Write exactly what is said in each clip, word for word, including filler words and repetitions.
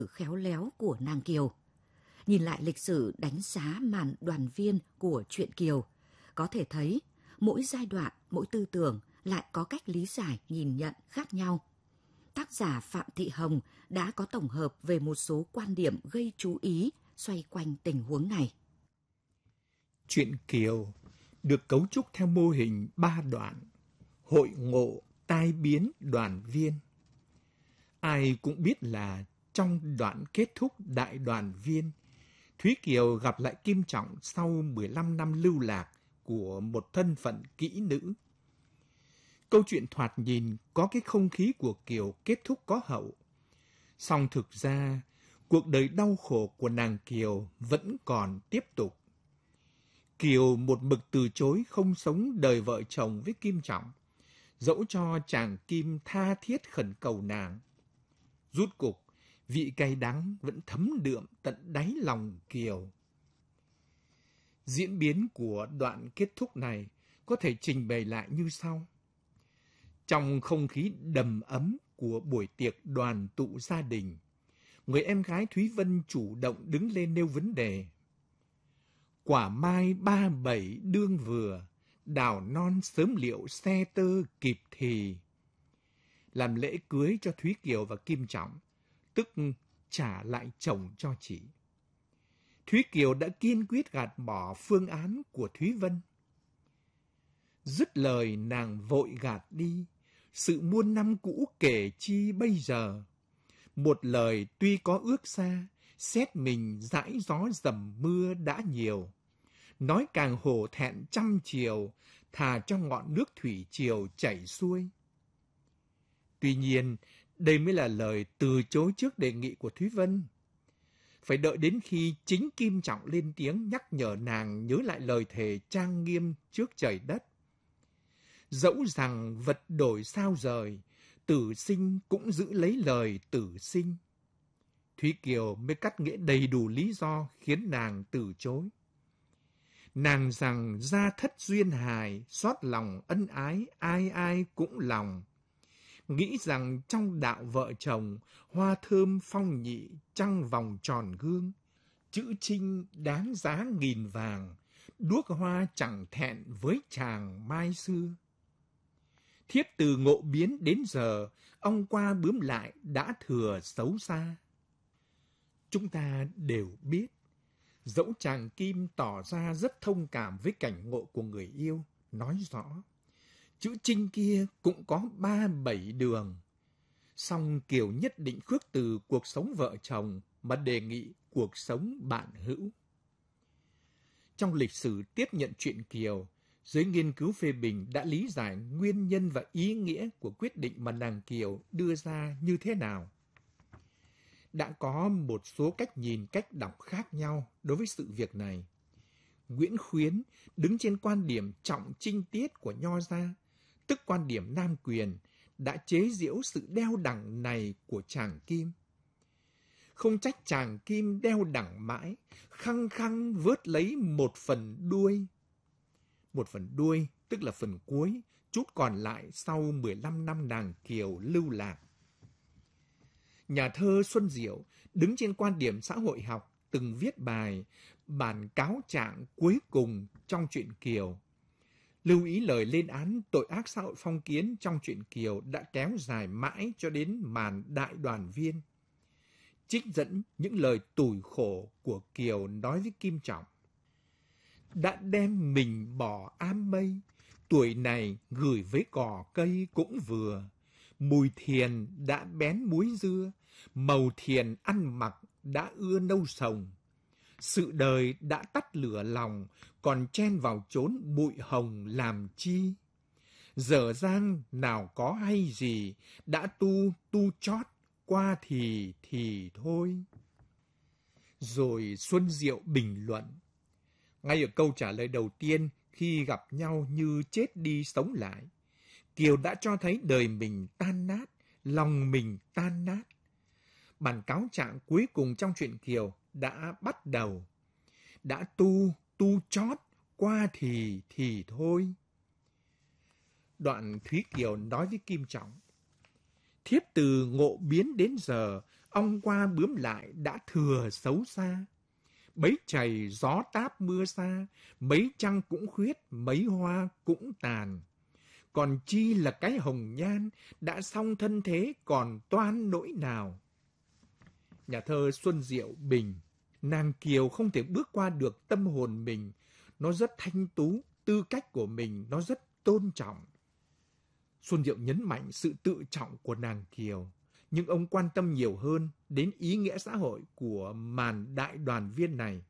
khéo léo của nàng Kiều. Nhìn lại lịch sử đánh giá màn đoàn viên của truyện Kiều, có thể thấy mỗi giai đoạn, mỗi tư tưởng lại có cách lý giải, nhìn nhận khác nhau. Tác giả Phạm Thị Hồng đã có tổng hợp về một số quan điểm gây chú ý xoay quanh tình huống này. Truyện Kiều được cấu trúc theo mô hình ba đoạn: hội ngộ, tai biến, đoàn viên. Ai cũng biết là trong đoạn kết thúc đại đoàn viên, Thúy Kiều gặp lại Kim Trọng sau mười lăm năm lưu lạc của một thân phận kỹ nữ. Câu chuyện thoạt nhìn có cái không khí của Kiều kết thúc có hậu. Song thực ra, cuộc đời đau khổ của nàng Kiều vẫn còn tiếp tục. Kiều một mực từ chối không sống đời vợ chồng với Kim Trọng, dẫu cho chàng Kim tha thiết khẩn cầu nàng. Rút cục, vị cay đắng vẫn thấm đượm tận đáy lòng Kiều. Diễn biến của đoạn kết thúc này có thể trình bày lại như sau. Trong không khí đầm ấm của buổi tiệc đoàn tụ gia đình, người em gái Thúy Vân chủ động đứng lên nêu vấn đề. Quả mai ba bảy đương vừa, đào non sớm liệu xe tơ kịp thì. Làm lễ cưới cho Thúy Kiều và Kim Trọng, tức trả lại chồng cho chị. Thúy Kiều đã kiên quyết gạt bỏ phương án của Thúy Vân. Dứt lời nàng vội gạt đi, sự muôn năm cũ kể chi bây giờ. Một lời tuy có ước xa, xét mình dãi gió dầm mưa đã nhiều. Nói càng hổ thẹn trăm chiều, thà cho ngọn nước thủy triều chảy xuôi. Tuy nhiên, đây mới là lời từ chối trước đề nghị của Thúy Vân. Phải đợi đến khi chính Kim Trọng lên tiếng nhắc nhở nàng nhớ lại lời thề trang nghiêm trước trời đất. Dẫu rằng vật đổi sao rời, tử sinh cũng giữ lấy lời tử sinh. Thúy Kiều mới cắt nghĩa đầy đủ lý do khiến nàng từ chối. Nàng rằng gia thất duyên hài, xót lòng ân ái, ai ai cũng lòng. Nghĩ rằng trong đạo vợ chồng, hoa thơm phong nhị, trăng vòng tròn gương. Chữ trinh đáng giá nghìn vàng, đuốc hoa chẳng thẹn với chàng mai xưa. Thiếp từ ngộ biến đến giờ, ông qua bướm lại đã thừa xấu xa. Chúng ta đều biết, dẫu chàng Kim tỏ ra rất thông cảm với cảnh ngộ của người yêu, nói rõ, chữ trinh kia cũng có ba bảy đường. Song Kiều nhất định khước từ cuộc sống vợ chồng mà đề nghị cuộc sống bạn hữu. Trong lịch sử tiếp nhận truyện Kiều, giới nghiên cứu phê bình đã lý giải nguyên nhân và ý nghĩa của quyết định mà nàng Kiều đưa ra như thế nào. Đã có một số cách nhìn, cách đọc khác nhau đối với sự việc này. Nguyễn Khuyến đứng trên quan điểm trọng trinh tiết của Nho gia, tức quan điểm nam quyền, đã chế giễu sự đeo đẳng này của chàng Kim. Không trách chàng Kim đeo đẳng mãi, khăng khăng vớt lấy một phần đuôi. Một phần đuôi, tức là phần cuối, chút còn lại sau mười lăm năm nàng Kiều lưu lạc. Nhà thơ Xuân Diệu đứng trên quan điểm xã hội học từng viết bài bản cáo trạng cuối cùng trong truyện Kiều. Lưu ý lời lên án tội ác xã hội phong kiến trong truyện Kiều đã kéo dài mãi cho đến màn đại đoàn viên. Trích dẫn những lời tủi khổ của Kiều nói với Kim Trọng. Đã đem mình bỏ ám mây, tuổi này gửi với cỏ cây cũng vừa. Mùi thiền đã bén muối dưa, màu thiền ăn mặc đã ưa nâu sồng. Sự đời đã tắt lửa lòng, còn chen vào chốn bụi hồng làm chi. Dở dang nào có hay gì, đã tu tu chót, qua thì thì thôi. Rồi Xuân Diệu bình luận. Ngay ở câu trả lời đầu tiên, khi gặp nhau như chết đi sống lại, Kiều đã cho thấy đời mình tan nát, lòng mình tan nát. Bản cáo trạng cuối cùng trong truyện Kiều đã bắt đầu. Đã tu, tu chót, qua thì thì thôi. Đoạn Thúy Kiều nói với Kim Trọng. Thiếp từ ngộ biến đến giờ, ong qua bướm lại đã thừa xấu xa. Bấy chày gió táp mưa xa, mấy trăng cũng khuyết, mấy hoa cũng tàn. Còn chi là cái hồng nhan, đã xong thân thế còn toan nỗi nào. Nhà thơ Xuân Diệu bình, nàng Kiều không thể bước qua được tâm hồn mình. Nó rất thanh tú, tư cách của mình nó rất tôn trọng. Xuân Diệu nhấn mạnh sự tự trọng của nàng Kiều, nhưng ông quan tâm nhiều hơn đến ý nghĩa xã hội của màn đại đoàn viên này.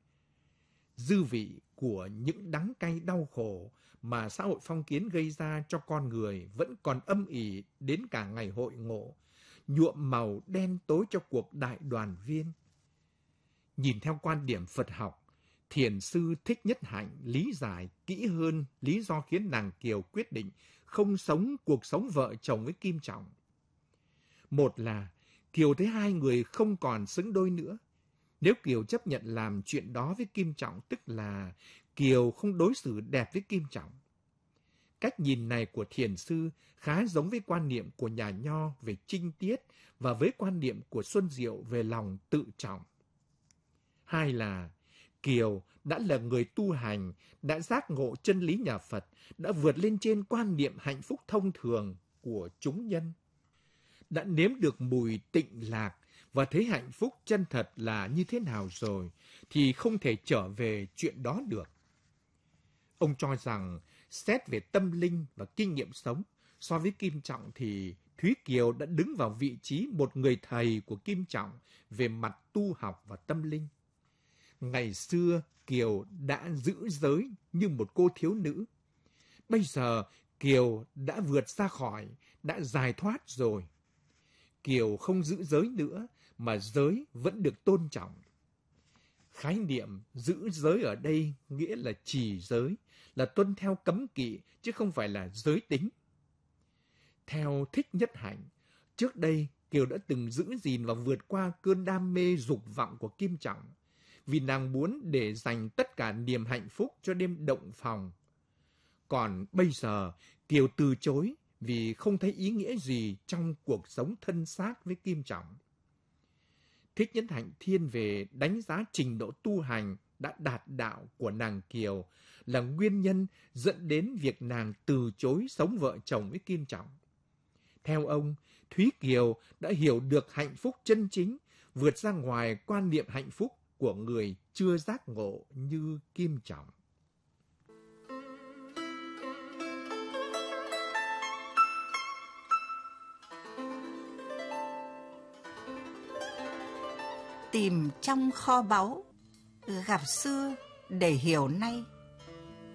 Dư vị của những đắng cay đau khổ mà xã hội phong kiến gây ra cho con người vẫn còn âm ỉ đến cả ngày hội ngộ, nhuộm màu đen tối cho cuộc đại đoàn viên. Nhìn theo quan điểm Phật học, thiền sư Thích Nhất Hạnh lý giải kỹ hơn lý do khiến nàng Kiều quyết định không sống cuộc sống vợ chồng với Kim Trọng. Một là Kiều thấy hai người không còn xứng đôi nữa. Nếu Kiều chấp nhận làm chuyện đó với Kim Trọng, tức là Kiều không đối xử đẹp với Kim Trọng. Cách nhìn này của thiền sư khá giống với quan niệm của nhà Nho về trinh tiết và với quan niệm của Xuân Diệu về lòng tự trọng. Hai là Kiều đã là người tu hành, đã giác ngộ chân lý nhà Phật, đã vượt lên trên quan niệm hạnh phúc thông thường của chúng nhân. Đã nếm được mùi tịnh lạc và thấy hạnh phúc chân thật là như thế nào rồi, thì không thể trở về chuyện đó được. Ông cho rằng, xét về tâm linh và kinh nghiệm sống, so với Kim Trọng thì Thúy Kiều đã đứng vào vị trí một người thầy của Kim Trọng về mặt tu học và tâm linh. Ngày xưa, Kiều đã giữ giới như một cô thiếu nữ. Bây giờ, Kiều đã vượt ra khỏi, đã giải thoát rồi. Kiều không giữ giới nữa, mà giới vẫn được tôn trọng. Khái niệm giữ giới ở đây nghĩa là trì giới, là tuân theo cấm kỵ, chứ không phải là giới tính. Theo Thích Nhất Hạnh, trước đây Kiều đã từng giữ gìn và vượt qua cơn đam mê dục vọng của Kim Trọng, vì nàng muốn để dành tất cả niềm hạnh phúc cho đêm động phòng. Còn bây giờ, Kiều từ chối vì không thấy ý nghĩa gì trong cuộc sống thân xác với Kim Trọng. Thích Nhất Hạnh thiên về đánh giá trình độ tu hành đã đạt đạo của nàng Kiều là nguyên nhân dẫn đến việc nàng từ chối sống vợ chồng với Kim Trọng. Theo ông, Thúy Kiều đã hiểu được hạnh phúc chân chính, vượt ra ngoài quan niệm hạnh phúc của người chưa giác ngộ như Kim Trọng. Tìm trong kho báu, gặp xưa để hiểu nay.